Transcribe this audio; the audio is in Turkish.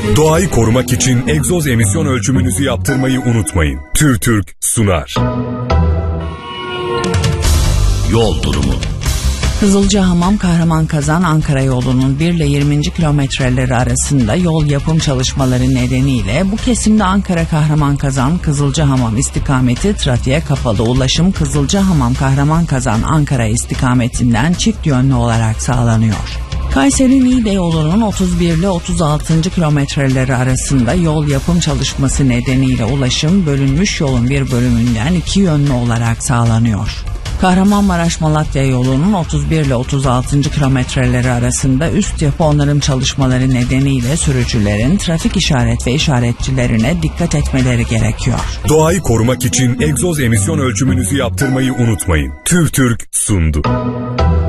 Doğayı korumak için egzoz emisyon ölçümünüzü yaptırmayı unutmayın. TÜVTÜRK sunar. Yol durumu. Kızılcahamam Kahraman-Kazan Ankara yolunun 1 ile 20. kilometreleri arasında yol yapım çalışmaları nedeniyle bu kesimde Ankara Kahraman-Kazan Kızılcahamam istikameti trafiğe kapalı. Ulaşım Kızılcahamam Kahraman-Kazan Ankara istikametinden çift yönlü olarak sağlanıyor. Kayseri-Niğde yolunun 31 ile 36. kilometreleri arasında yol yapım çalışması nedeniyle ulaşım bölünmüş yolun bir bölümünden iki yönlü olarak sağlanıyor. Kahramanmaraş-Malatya yolunun 31 ile 36. kilometreleri arasında üst yapı onarım çalışmaları nedeniyle sürücülerin trafik işaret ve işaretçilerine dikkat etmeleri gerekiyor. Doğayı korumak için egzoz emisyon ölçümünüzü yaptırmayı unutmayın. TÜVTÜRK sundu.